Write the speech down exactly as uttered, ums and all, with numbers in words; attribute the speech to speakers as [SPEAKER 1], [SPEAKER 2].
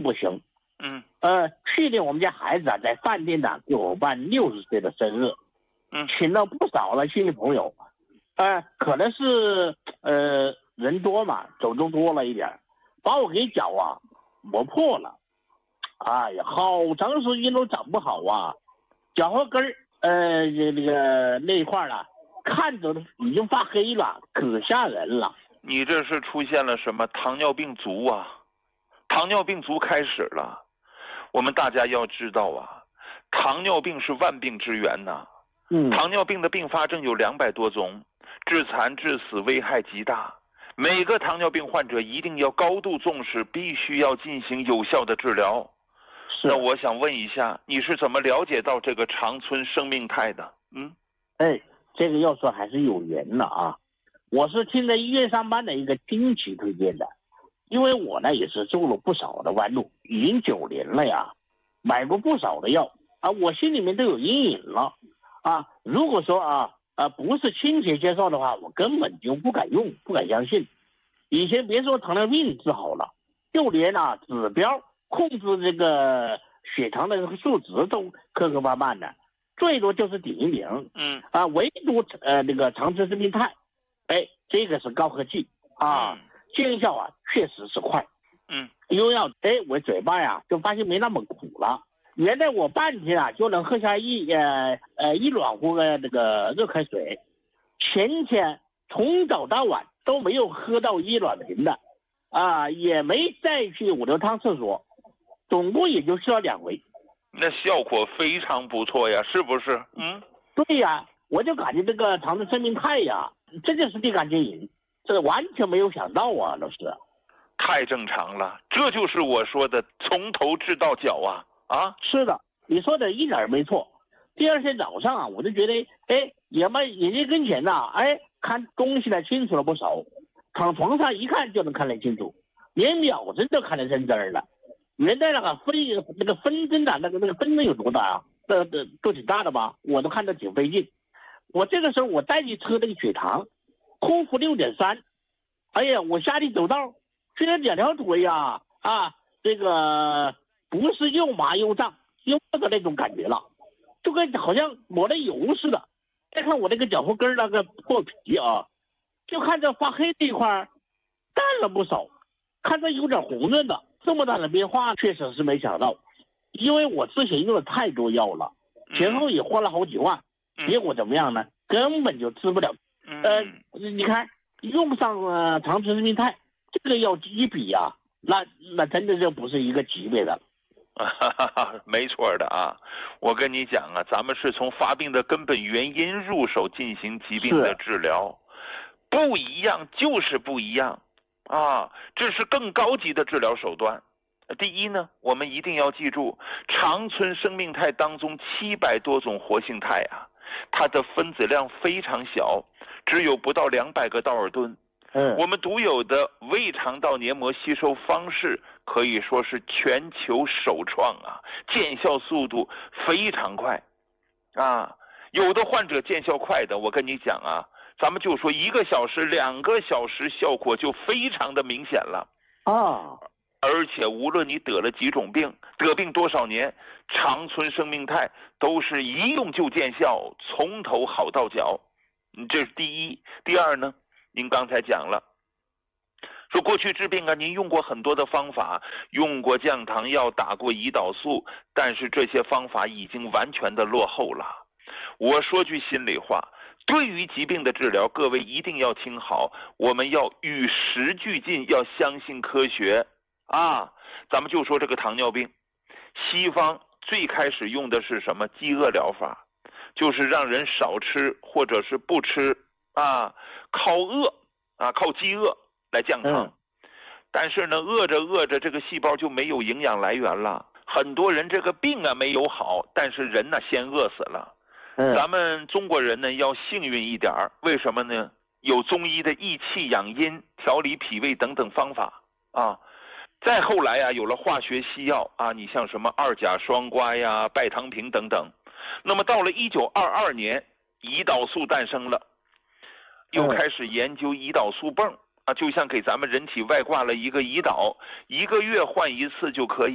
[SPEAKER 1] 不行。
[SPEAKER 2] 嗯，
[SPEAKER 1] 呃，去年我们家孩子啊，在饭店呢给我办六十岁的生日，
[SPEAKER 2] 嗯，
[SPEAKER 1] 请了不少的亲戚朋友，呃，可能是呃人多嘛，走动多了一点，把我给脚啊磨破了，哎呀，好长时间都长不好啊，脚后跟儿呃这那个那一块了，看着已经发黑了，可吓人了。
[SPEAKER 2] 你这是出现了什么糖尿病足啊？糖尿病足开始了。我们大家要知道啊，糖尿病是万病之源呐。
[SPEAKER 1] 嗯，
[SPEAKER 2] 糖尿病的并发症有两百多种，致残致死，危害极大。每个糖尿病患者一定要高度重视，必须要进行有效的治疗。
[SPEAKER 1] 是。
[SPEAKER 2] 那我想问一下，你是怎么了解到这个长春生命态的？嗯，
[SPEAKER 1] 哎，这个要说还是有缘的啊。我是听在医院上班的一个亲戚推荐的，因为我呢也是走了不少的弯路，已经九年了呀，买过不少的药啊，我心里面都有阴影了啊。如果说啊啊不是亲戚介绍的话，我根本就不敢用，不敢相信。以前别说糖尿病治好了，就连啊指标控制这个血糖的这个数值都磕磕绊绊的，最多就是顶一顶。
[SPEAKER 2] 嗯
[SPEAKER 1] 啊，唯独呃那个长春生命肽，哎，这个是高科技啊，见效啊确实是快。
[SPEAKER 2] 嗯，
[SPEAKER 1] 用药哎，我嘴巴呀就发现没那么苦了。原来我半天啊就能喝下一呃呃一暖壶的那个热开水，前天从早到晚都没有喝到一暖瓶的，啊，也没再去五六趟厕所，总共也就去了两回。
[SPEAKER 2] 那效果非常不错呀，是不是？嗯，
[SPEAKER 1] 对呀，我就感觉这个长春生命肽呀，真的是立竿见影，这完全没有想到啊，老师。
[SPEAKER 2] 太正常了，这就是我说的从头治到脚啊啊！
[SPEAKER 1] 是的，你说的一点没错。第二天早上啊，我就觉得，哎，眼巴眼睛跟前呐，哎，看东西呢清楚了不少，躺床上一看就能看得清楚，连秒针都看得真真了。原来那个分那个分针的那个那个分针有多大啊？这这都挺大的吧？我都看得挺费劲。我这个时候我再去测那个血糖，空腹六点三，哎呀，我下地走道，虽然两条腿呀啊，这个不是又麻又胀又饿的那种感觉了，就跟好像抹了油似的。再看我那个脚后跟那个破皮啊，就看着发黑这一块淡了不少，看着有点红润的。这么大的变化确实是没想到，因为我之前用了太多药了，前后也花了好几万，结果怎么样呢？根本就治不了。呃，你看用上了长春生命肽，这个药一比啊，那那真的就不是一个级别的。
[SPEAKER 2] 没错的啊，我跟你讲啊，咱们是从发病的根本原因入手进行疾病的治疗，不一样就是不一样啊，这是更高级的治疗手段。第一呢，我们一定要记住，长春生命肽当中七百多种活性肽啊，它的分子量非常小，只有不到两百个道尔顿。
[SPEAKER 1] 嗯，
[SPEAKER 2] 我们独有的胃肠道黏膜吸收方式可以说是全球首创啊，见效速度非常快啊。有的患者见效快的，我跟你讲啊，咱们就说一个小时两个小时效果就非常的明显了
[SPEAKER 1] 啊。
[SPEAKER 2] 而且无论你得了几种病，得病多少年，长春生命肽都是一用就见效，从头好到脚。这是第一。第二呢，您刚才讲了，说过去治病啊，您用过很多的方法，用过降糖药，打过胰岛素，但是这些方法已经完全的落后了。我说句心里话，对于疾病的治疗，各位一定要听好，我们要与时俱进，要相信科学啊。咱们就说这个糖尿病，西方最开始用的是什么？饥饿疗法，就是让人少吃或者是不吃啊，靠饿啊，靠饥饿来降糖。
[SPEAKER 1] 嗯、
[SPEAKER 2] 但是呢，饿着饿着，这个细胞就没有营养来源了。很多人这个病啊没有好，但是人呢先饿死了。
[SPEAKER 1] 嗯、
[SPEAKER 2] 咱们中国人呢要幸运一点，为什么呢？有中医的益气养阴、调理脾胃等等方法啊。再后来啊，有了化学西药啊，你像什么二甲双胍呀、拜糖平等等。那么到了一九二二年，胰岛素诞生了，又开始研究胰岛素泵啊，就像给咱们人体外挂了一个胰岛，一个月换一次就可以。